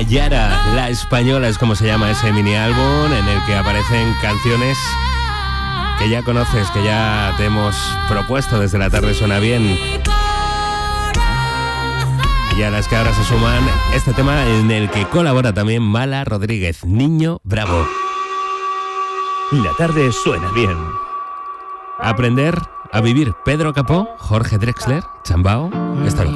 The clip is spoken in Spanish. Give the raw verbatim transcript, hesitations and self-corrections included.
Nayara, la española es como se llama ese mini álbum en el que aparecen canciones que ya conoces, que ya te hemos propuesto desde La Tarde Suena Bien. Y a las que ahora se suman este tema en el que colabora también Mala Rodríguez, Niño Bravo. La Tarde Suena Bien. Aprender a vivir. Pedro Capó, Jorge Drexler, Chambao. Esto lo